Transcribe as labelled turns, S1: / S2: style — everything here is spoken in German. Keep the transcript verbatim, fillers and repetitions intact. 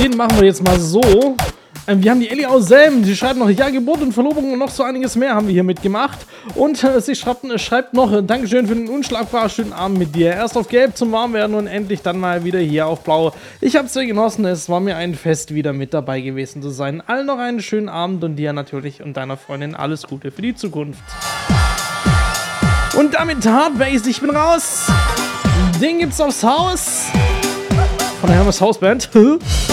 S1: Den machen wir jetzt mal so. Ähm, wir haben die Ellie aus Selm, die schreibt noch, ja, Geburt und Verlobung und noch so einiges mehr haben wir hier mitgemacht. Und äh, sie schreibt, äh, schreibt noch, äh, Dankeschön für den unschlagbaren schönen Abend mit dir. Erst auf Gelb zum Warmwerden und endlich dann mal wieder hier auf Blau. Ich hab's sehr genossen, es war mir ein Fest, wieder mit dabei gewesen zu sein. Allen noch einen schönen Abend und dir natürlich und deiner Freundin alles Gute für die Zukunft. Und damit Hardbase, ich bin raus. Den gibt's aufs Haus. Von der Hermes Hausband.